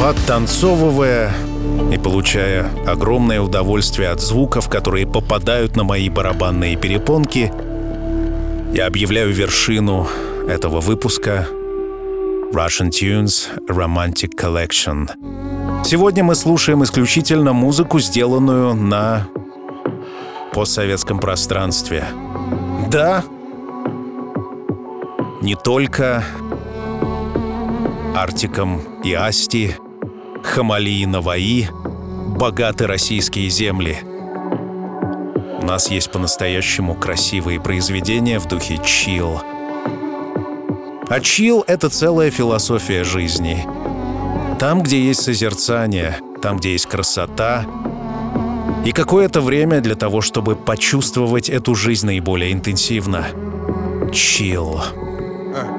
подтанцовывая и получая огромное удовольствие от звуков, которые попадают на мои барабанные перепонки, я объявляю вершину этого выпуска Russian Tunes Romantic Collection. Сегодня мы слушаем исключительно музыку, сделанную на постсоветском пространстве. Да, не только Артиком и Асти, Хамали и Наваи богаты российские земли. У нас есть по-настоящему красивые произведения в духе чилл. А чилл — это целая философия жизни. Там, где есть созерцание, там, где есть красота, и какое-то время для того, чтобы почувствовать эту жизнь наиболее интенсивно. Чилл.